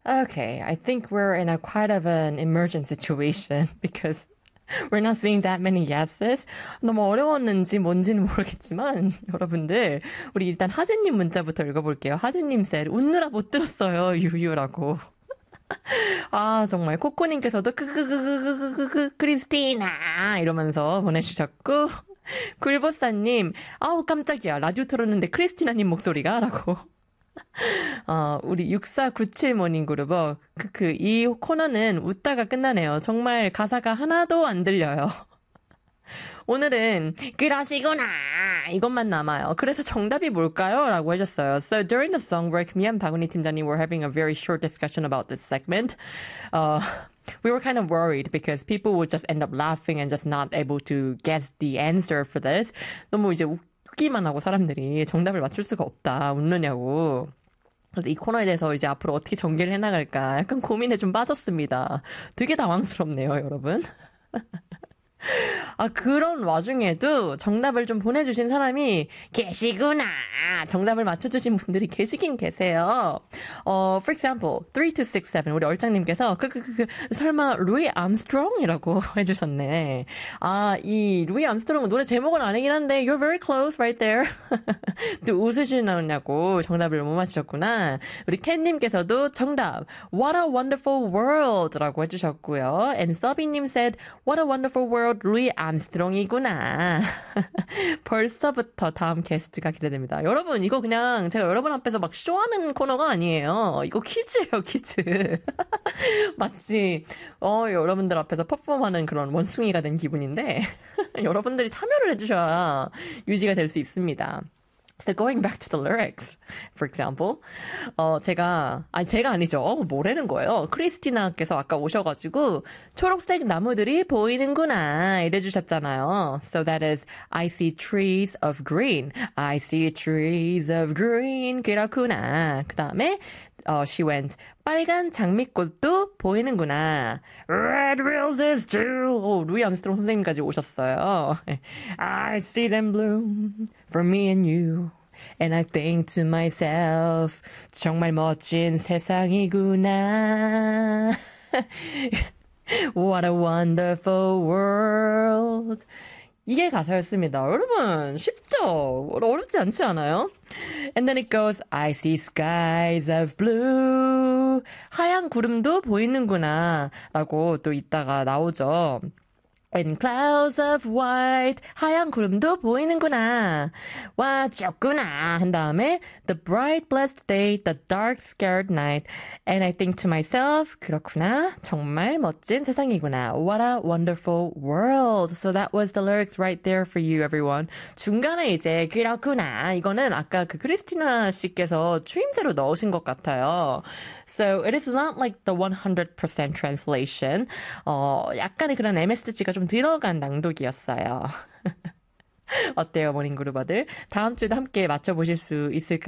Okay, I think we're in a quite of an emergent situation because we're not seeing that many yeses. 너무 어려웠는지 뭔지는 모르겠지만 여러분들 우리 일단 하진님 문자부터 읽어볼게요. 하진님 said 웃느라 못 들었어요 유유라고. 아 정말 코코님께서도 크크크크크크크 크리스티나 이러면서 보내주셨고 굴보사님 아우 깜짝이야 라디오 틀었는데 크리스티나님 목소리가 라고 우리 6497 모닝그룹 이 코너는 웃다가 끝나네요. 정말 가사가 하나도 안 들려요. 오늘은 그러시구나 이것만 남아요. 그래서 정답이 뭘까요? 라고 해줬어요. So during the song break, me and 박은희 팀장님 were having a very short discussion about this segment. We were kind of worried because people would just end up laughing and just not able to guess the answer for this. 너무 이제 웃기만 하고 사람들이 정답을 맞출 수가 없다. 웃느냐고. 그래서 이 코너에 대해서 이제 앞으로 어떻게 전개를 해나갈까 약간 고민에 좀 빠졌습니다. 되게 당황스럽네요, 여러분. 그런 와중에도 정답을 좀 보내주신 사람이 계시구나. 정답을 맞춰주신 분들이 계시긴 계세요. For example, 3267 우리 얼짱님께서 설마 루이 암스트롱이라고 해주셨네. 이 루이 암스트롱 노래 제목은 아니긴 한데 You're very close right there. 또 웃으시냐고 정답을 못 맞추셨구나. 우리 캔님께서도 정답 What a wonderful world라고 해주셨고요. And 서비님 said What a wonderful world 루이 암스트롱이구나. 벌써부터 다음 게스트가 기대됩니다. 여러분 이거 그냥 제가 여러분 앞에서 막 쇼하는 코너가 아니에요. 이거 퀴즈예요 퀴즈. 마치 여러분들 앞에서 퍼폼하는 그런 원숭이가 된 기분인데 여러분들이 참여를 해주셔야 유지가 될 수 있습니다. So going back to the lyrics, for example, 제가 아니죠. 뭐라는 거예요. 크리스티나께서 아까 오셔가지고 초록색 나무들이 보이는구나 이래주셨잖아요. So that is, I see trees of green. I see trees of green. 그렇구나. 그 다음에 she went, 빨간 장미꽃도 보이는구나. Red roses too. 루이 암스트롱 선생님까지 오셨어요. I see them bloom for me and you. And I think to myself, 정말 멋진 세상이구나. What a wonderful world. 이게 가사였습니다. 여러분, 쉽죠? 어렵지 않지 않아요? And then it goes, I see skies of blue. 하얀 구름도 보이는구나. 라고 또 이따가 나오죠. And clouds of white. 하얀 구름도 보이는구나. 와, 좁구나. 한 다음에 the bright blessed day, the dark scared night. And I think to myself, 그렇구나. 정말 멋진 세상이구나. What a wonderful world. So that was the lyrics right there for you, everyone. 중간에 이제 그렇구나. 이거는 아까 그 크리스티나 씨께서 추임새로 넣으신 것 같아요. So it is not like the 100% translation. 약간의 그런 MSG가 좀 들어간 낭독이었어요. 어때요, 모닝그룹아들? 다음 주도 함께 맞춰보실 수 있을까요?